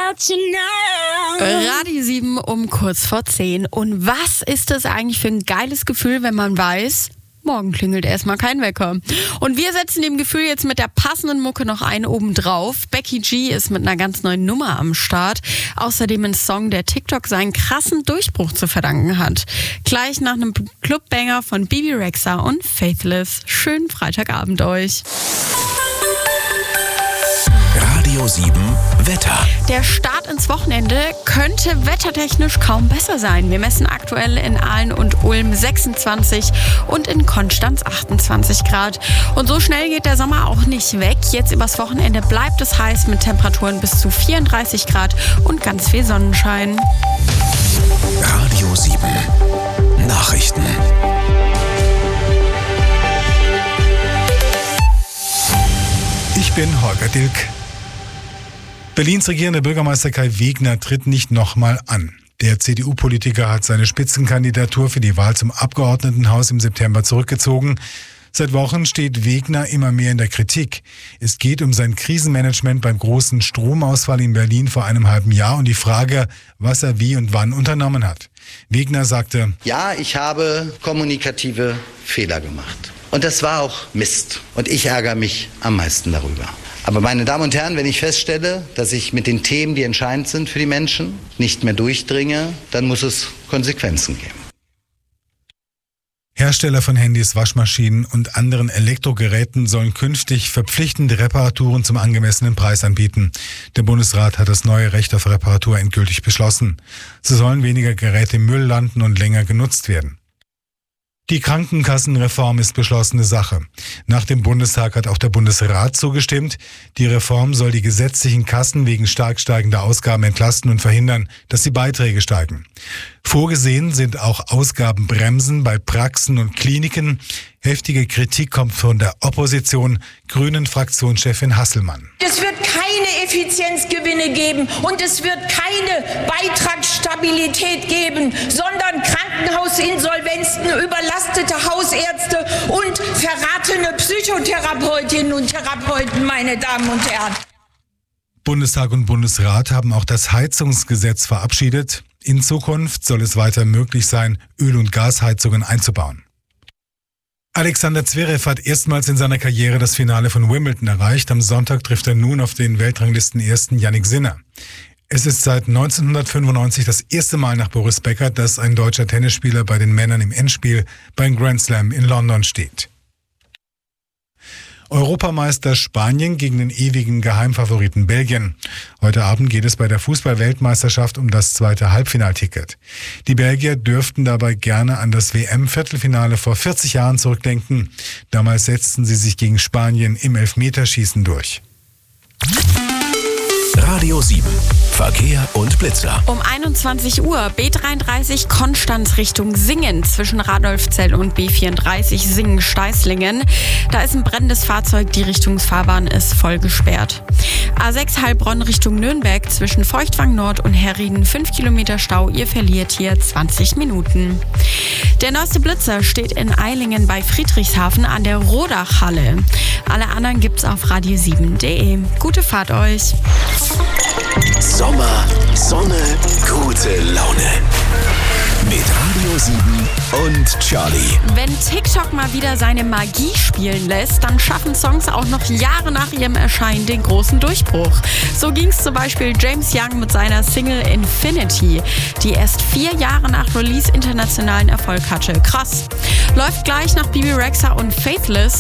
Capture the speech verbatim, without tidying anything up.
about you now. Radio sieben um kurz vor zehn. Und was ist das eigentlich für ein geiles Gefühl, wenn man weiß, morgen klingelt erstmal kein Wecker. Und wir setzen dem Gefühl jetzt mit der passenden Mucke noch einen oben drauf. Becky G ist mit einer ganz neuen Nummer am Start. Außerdem ein Song, der TikTok seinen krassen Durchbruch zu verdanken hat. Gleich nach einem Clubbanger von Bebe Rexha und Faithless. Schönen Freitagabend euch. Radio sieben Wetter. Der Start ins Wochenende könnte wettertechnisch kaum besser sein. Wir messen aktuell in Aalen und Ulm sechsundzwanzig und in Konstanz achtundzwanzig Grad. Und so schnell geht der Sommer auch nicht weg. Jetzt übers Wochenende bleibt es heiß mit Temperaturen bis zu vierunddreißig Grad und ganz viel Sonnenschein. Radio sieben Nachrichten. Ich bin Holger Dilk. Berlins regierender Bürgermeister Kai Wegner tritt nicht nochmal an. Der C D U-Politiker hat seine Spitzenkandidatur für die Wahl zum Abgeordnetenhaus im September zurückgezogen. Seit Wochen steht Wegner immer mehr in der Kritik. Es geht um sein Krisenmanagement beim großen Stromausfall in Berlin vor einem halben Jahr und die Frage, was er wie und wann unternommen hat. Wegner sagte: Ja, ich habe kommunikative Fehler gemacht. Und das war auch Mist. Und ich ärgere mich am meisten darüber. Aber meine Damen und Herren, wenn ich feststelle, dass ich mit den Themen, die entscheidend sind für die Menschen, nicht mehr durchdringe, dann muss es Konsequenzen geben. Hersteller von Handys, Waschmaschinen und anderen Elektrogeräten sollen künftig verpflichtende Reparaturen zum angemessenen Preis anbieten. Der Bundesrat hat das neue Recht auf Reparatur endgültig beschlossen. So sollen weniger Geräte im Müll landen und länger genutzt werden. Die Krankenkassenreform ist beschlossene Sache. Nach dem Bundestag hat auch der Bundesrat zugestimmt. Die Reform soll die gesetzlichen Kassen wegen stark steigender Ausgaben entlasten und verhindern, dass die Beiträge steigen. Vorgesehen sind auch Ausgabenbremsen bei Praxen und Kliniken. Heftige Kritik kommt von der Opposition, Grünen-Fraktionschefin Hasselmann. Es wird keine Effizienzgewinne geben und es wird keine Beitragsstabilität geben, sondern Krankenhausinsolvenzen, überlastete Hausärzte und verratene Psychotherapeutinnen und Therapeuten, meine Damen und Herren. Bundestag und Bundesrat haben auch das Heizungsgesetz verabschiedet. In Zukunft soll es weiter möglich sein, Öl- und Gasheizungen einzubauen. Alexander Zverev hat erstmals in seiner Karriere das Finale von Wimbledon erreicht. Am Sonntag trifft er nun auf den Weltranglisten-Ersten Jannik Sinner. Es ist seit neunzehnhundertfünfundneunzig das erste Mal nach Boris Becker, dass ein deutscher Tennisspieler bei den Männern im Endspiel beim Grand Slam in London steht. Europameister Spanien gegen den ewigen Geheimfavoriten Belgien. Heute Abend geht es bei der Fußball-Weltmeisterschaft um das zweite Halbfinalticket. Die Belgier dürften dabei gerne an das W M-Viertelfinale vor vierzig Jahren zurückdenken. Damals setzten sie sich gegen Spanien im Elfmeterschießen durch. Radio sieben Verkehr und Blitzer. Um einundzwanzig Uhr B dreiunddreißig Konstanz Richtung Singen zwischen Radolfzell und B vierunddreißig Singen-Steißlingen. Da ist ein brennendes Fahrzeug, die Richtungsfahrbahn ist voll gesperrt. A sechs Heilbronn Richtung Nürnberg zwischen Feuchtwang Nord und Herrieden fünf Kilometer Stau. Ihr verliert hier zwanzig Minuten. Der neueste Blitzer steht in Eilingen bei Friedrichshafen an der Rodachhalle. Alle anderen gibt's auf radio sieben punkt de. Gute Fahrt euch. Sommer, Sonne, gute Laune. Mit Radio sieben und Charlie. Wenn TikTok mal wieder seine Magie spielen lässt, dann schaffen Songs auch noch Jahre nach ihrem Erscheinen den großen Durchbruch. So ging es zum Beispiel James Young mit seiner Single Infinity, die erst vier Jahre nach Release internationalen Erfolg hatte. Krass. Läuft gleich nach Bebe Rexha und Faithless.